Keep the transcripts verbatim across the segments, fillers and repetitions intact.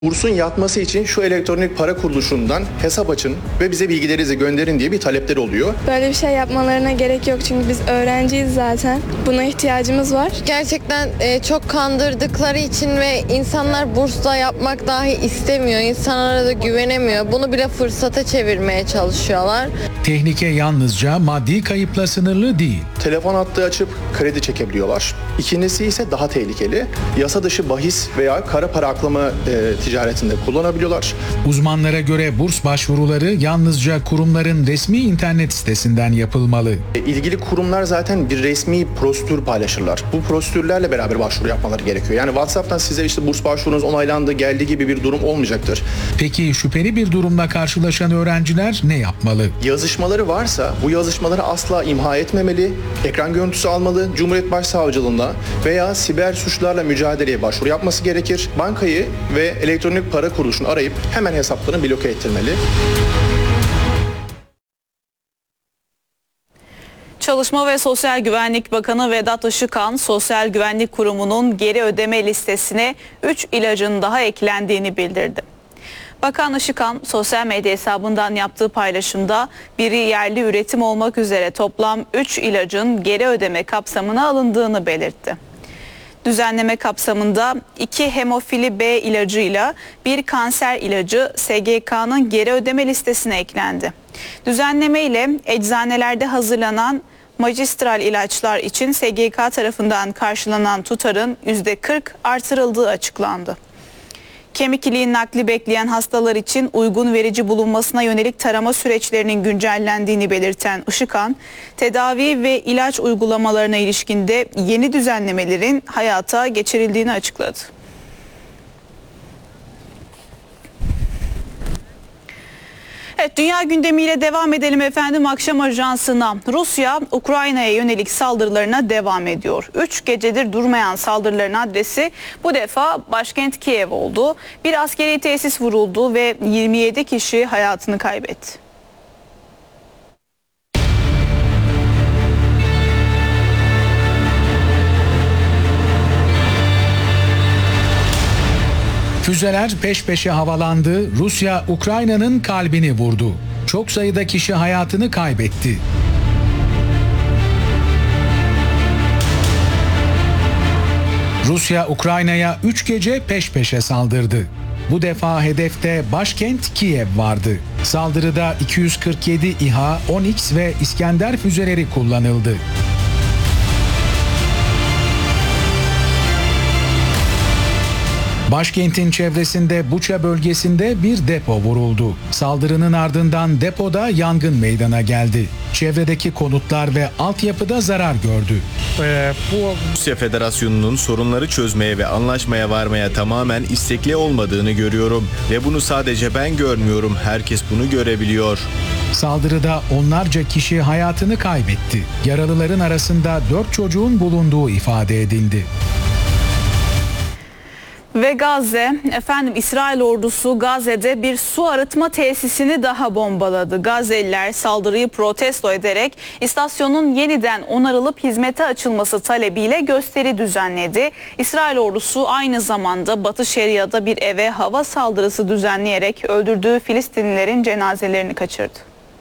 Bursun yatması için şu elektronik para kuruluşundan hesap açın ve bize bilgilerinizi gönderin diye bir talepleri oluyor. Böyle bir şey yapmalarına gerek yok çünkü biz öğrenciyiz zaten. Buna ihtiyacımız var. Gerçekten e, çok kandırdıkları için ve insanlar bursla yapmak dahi istemiyor. İnsanlara da güvenemiyor. Bunu bile fırsata çevirmeye çalışıyorlar. Tehlike yalnızca maddi kayıpla sınırlı değil. Telefon hattı açıp kredi çekebiliyorlar. İkincisi ise daha tehlikeli. Yasa dışı bahis veya kara para aklama e, ticaretinde kullanabiliyorlar. Uzmanlara göre burs başvuruları yalnızca kurumların resmi internet sitesinden yapılmalı. E, ilgili kurumlar zaten bir resmi prosedür paylaşırlar. Bu prosedürlerle beraber başvuru yapmaları gerekiyor. Yani WhatsApp'tan size işte burs başvurunuz onaylandı, geldi gibi bir durum olmayacaktır. Peki şüpheli bir durumla karşılaşan öğrenciler ne yapmalı? Yazışmaları varsa bu yazışmaları asla imha etmemeli, ekran görüntüsü almalı, Cumhuriyet Başsavcılığına veya siber suçlarla mücadeleye başvuru yapması gerekir. Bankayı ve elektronik para kuruluşunu arayıp hemen hesaplarını bloke ettirmeli. Çalışma ve Sosyal Güvenlik Bakanı Vedat Işıkhan, Sosyal Güvenlik Kurumu'nun geri ödeme listesine üç ilacın daha eklendiğini bildirdi. Bakan Işıkhan, sosyal medya hesabından yaptığı paylaşımda biri yerli üretim olmak üzere toplam üç ilacın geri ödeme kapsamına alındığını belirtti. Düzenleme kapsamında iki hemofili B ilacıyla bir kanser ilacı S G K'nın geri ödeme listesine eklendi. Düzenleme ile eczanelerde hazırlanan magistral ilaçlar için S G K tarafından karşılanan tutarın yüzde kırk artırıldığı açıklandı. Kemik iliği nakli bekleyen hastalar için uygun verici bulunmasına yönelik tarama süreçlerinin güncellendiğini belirten Işıkhan, tedavi ve ilaç uygulamalarına ilişkinde yeni düzenlemelerin hayata geçirildiğini açıkladı. Evet, dünya gündemiyle devam edelim efendim. Akşam ajansına Rusya, Ukrayna'ya yönelik saldırılarına devam ediyor. Üç gecedir durmayan saldırıların adresi bu defa başkent Kiev oldu. Bir askeri tesis vuruldu ve yirmi yedi kişi hayatını kaybetti. Füzeler peş peşe havalandı, Rusya Ukrayna'nın kalbini vurdu. Çok sayıda kişi hayatını kaybetti. Rusya Ukrayna'ya üç gece peş peşe saldırdı. Bu defa hedefte başkent Kiev vardı. Saldırıda iki yüz kırk yedi İHA, on X ve İskender füzeleri kullanıldı. Başkentin çevresinde Buça bölgesinde bir depo vuruldu. Saldırının ardından depoda yangın meydana geldi. Çevredeki konutlar ve altyapıda zarar gördü. Rusya Federasyonu'nun sorunları çözmeye ve anlaşmaya varmaya tamamen istekli olmadığını görüyorum. Ve bunu sadece ben görmüyorum, herkes bunu görebiliyor. Saldırıda onlarca kişi hayatını kaybetti. Yaralıların arasında dört çocuğun bulunduğu ifade edildi. Ve Gazze, efendim İsrail ordusu Gazze'de bir su arıtma tesisini daha bombaladı. Gazze'liler saldırıyı protesto ederek istasyonun yeniden onarılıp hizmete açılması talebiyle gösteri düzenledi. İsrail ordusu aynı zamanda Batı Şeria'da bir eve hava saldırısı düzenleyerek öldürdüğü Filistinlilerin cenazelerini kaçırdı.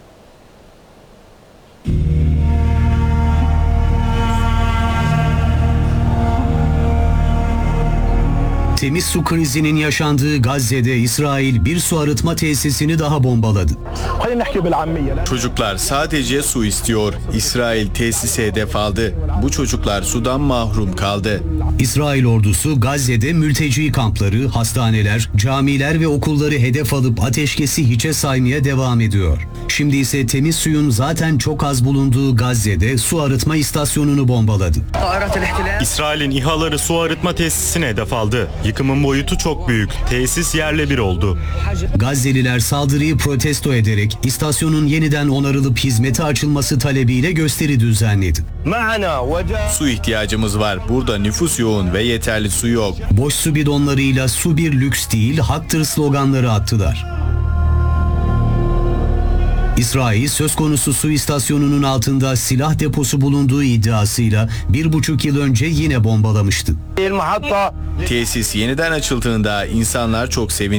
Temiz su krizinin yaşandığı Gazze'de İsrail bir su arıtma tesisini daha bombaladı. Çocuklar sadece su istiyor. İsrail tesise hedef aldı. Bu çocuklar sudan mahrum kaldı. İsrail ordusu Gazze'de mülteci kampları, hastaneler, camiler ve okulları hedef alıp ateşkesi hiçe saymaya devam ediyor. Şimdi ise temiz suyun zaten çok az bulunduğu Gazze'de su arıtma istasyonunu bombaladı. İsrail'in İHA'ları su arıtma tesisine hedef aldı. Yıkımın boyutu çok büyük. Tesis yerle bir oldu. Gazze'liler saldırıyı protesto ederek istasyonun yeniden onarılıp hizmete açılması talebiyle gösteri düzenledi. Su ihtiyacımız var. Burada nüfus yoğun ve yeterli su yok. Boş su bidonlarıyla su bir lüks değil, haktır sloganları attılar. İsrail söz konusu su istasyonunun altında silah deposu bulunduğu iddiasıyla bir buçuk yıl önce yine bombalamıştı. Tesis yeniden açıldığında insanlar çok sevindi.